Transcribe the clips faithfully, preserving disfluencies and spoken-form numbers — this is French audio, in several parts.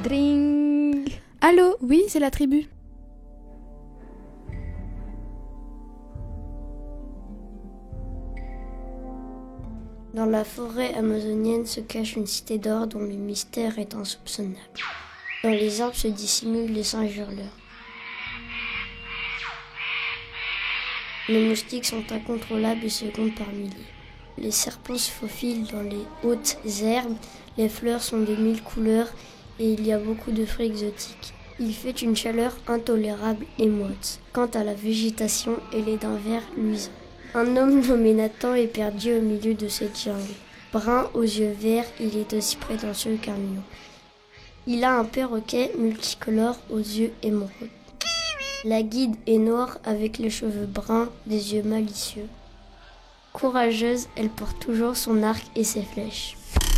Dring. Allô, oui, c'est la tribu. Dans la forêt amazonienne se cache une cité d'or dont le mystère est insoupçonnable. Dans les arbres se dissimulent les singes hurleurs. Les moustiques sont incontrôlables et se comptent par milliers. Les serpents se faufilent dans les hautes herbes, les fleurs sont de mille couleurs et il y a beaucoup de fruits exotiques. Il fait une chaleur intolérable et moite. Quant à la végétation, elle est d'un vert luisant. Un homme nommé Nathan est perdu au milieu de cette jungle. Brun aux yeux verts, il est aussi prétentieux qu'un lion. Il a un perroquet multicolore aux yeux émeraudes. La guide est noire avec les cheveux bruns, des yeux malicieux. Courageuse, elle porte toujours son arc et ses flèches.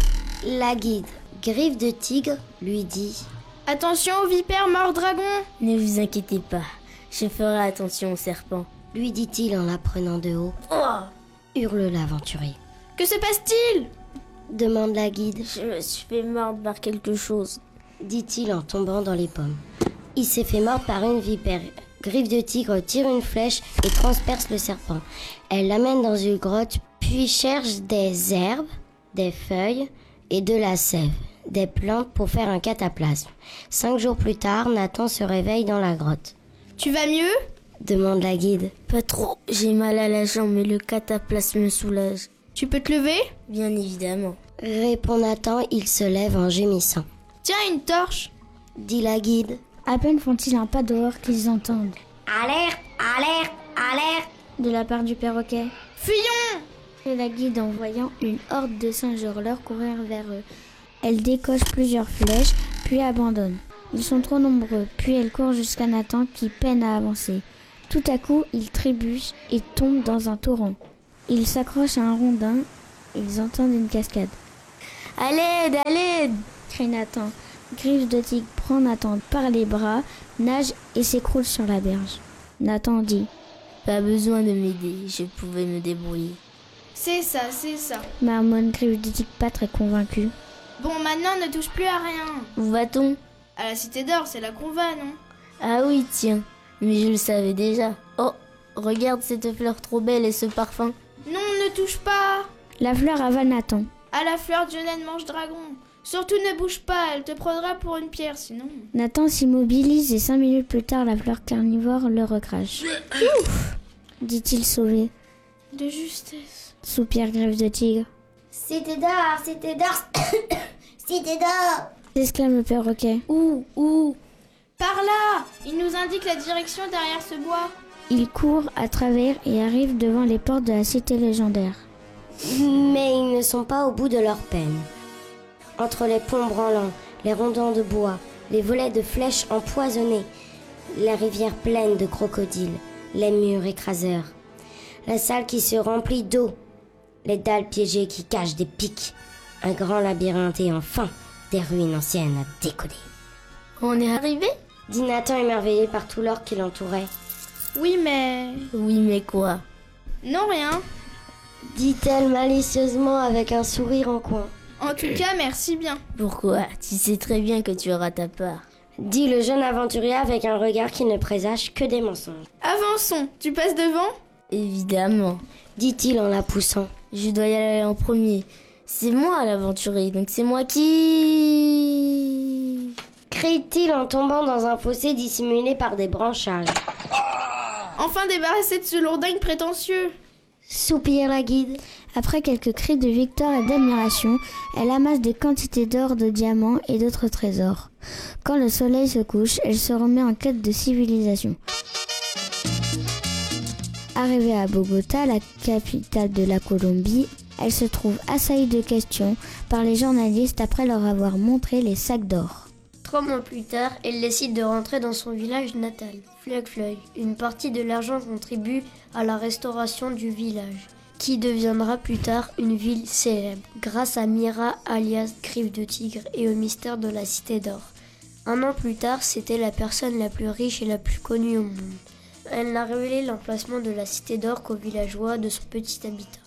La guide, griffe de tigre, lui dit « Attention aux vipères mort-dragon !»« Ne vous inquiétez pas, je ferai attention aux serpents. » lui dit-il en la prenant de haut. « Oh !» hurle l'aventurier. « Que se passe-t-il » demande la guide. « Je me suis fait mordre par quelque chose. » dit-il en tombant dans les pommes. Il s'est fait mordre par une vipère. Griffe de tigre tire une flèche et transperce le serpent. Elle l'amène dans une grotte, puis cherche des herbes, des feuilles et de la sève, des plantes pour faire un cataplasme. Cinq jours plus tard, Nathan se réveille dans la grotte. « Tu vas mieux ?» demande la guide. « Pas trop, j'ai mal à la jambe, mais le cataplasme me soulage. »« Tu peux te lever ?»« Bien évidemment. » répond Nathan, il se lève en gémissant. « Tiens, une torche !» dit la guide. À peine font-ils un pas dehors qu'ils entendent « Alerte, alerte, alerte !» de la part du perroquet. « Fuyons !» et la guide en voyant une horde de singes hurleurs courir vers eux. Elle décoche plusieurs flèches, puis abandonne. Ils sont trop nombreux, puis elle court jusqu'à Nathan qui peine à avancer. Tout à coup, il trébuche et tombe dans un torrent. Il s'accroche à un rondin, ils entendent une cascade. « À l'aide, à l'aide !» crie Nathan. Griffe de tigre prend Nathan par les bras, nage et s'écroule sur la berge. Nathan dit « Pas besoin de m'aider, je pouvais me débrouiller. »« C'est ça, c'est ça. » marmonne Griffe de tigre pas très convaincu. « Bon, maintenant ne touche plus à rien. »« Où va-t-on ?»« À la cité d'or, c'est là qu'on va, non ?»« Ah oui, tiens, mais je le savais déjà. Oh, regarde cette fleur trop belle et ce parfum. »« Non, ne touche pas !» La fleur avale Nathan. « À la fleur du naine mange-dragon. Surtout ne bouge pas, elle te prendra pour une pierre sinon. » Nathan s'immobilise et cinq minutes plus tard, la fleur carnivore le recrache. « Ouf !» dit-il sauvé. « De justesse. » soupire Griffe de tigre. « Cité d'or, cité d'or, cité d'or !» s'exclame le perroquet. « Où, où ?»« Par là !» Il nous indique la direction derrière ce bois. Il court à travers et arrive devant les portes de la cité légendaire. Mais ils ne sont pas au bout de leur peine. Entre les ponts branlants, les rondins de bois, les volets de flèches empoisonnées, la rivière pleine de crocodiles, les murs écraseurs, la salle qui se remplit d'eau, les dalles piégées qui cachent des pics, un grand labyrinthe et enfin des ruines anciennes à décoder. « On est arrivé ?» dit Nathan émerveillé par tout l'or qui l'entourait. « Oui, mais... » « Oui, mais quoi ?»« Non, rien. » dit-elle malicieusement avec un sourire en coin. En tout cas, merci bien. Pourquoi ? Tu sais très bien que tu auras ta part. Dit le jeune aventurier avec un regard qui ne présage que des mensonges. Avançons, tu passes devant ? Évidemment. Dit-il en la poussant. Je dois y aller en premier. C'est moi l'aventurier, donc c'est moi qui... Crie-t-il en tombant dans un fossé dissimulé par des branchages. Enfin débarrassé de ce lourdingue prétentieux. Soupire la guide. Après quelques cris de victoire et d'admiration, elle amasse des quantités d'or, de diamants et d'autres trésors. Quand le soleil se couche, elle se remet en quête de civilisation. Arrivée à Bogota, la capitale de la Colombie, elle se trouve assaillie de questions par les journalistes après leur avoir montré les sacs d'or. Trois mois plus tard, elle décide de rentrer dans son village natal, Flug-Flug. Une partie de l'argent contribue à la restauration du village, qui deviendra plus tard une ville célèbre, grâce à Mira alias Griffe de Tigre et au mystère de la Cité d'Or. Un an plus tard, c'était la personne la plus riche et la plus connue au monde. Elle n'a révélé l'emplacement de la Cité d'Or qu'aux villageois de son petit habitat.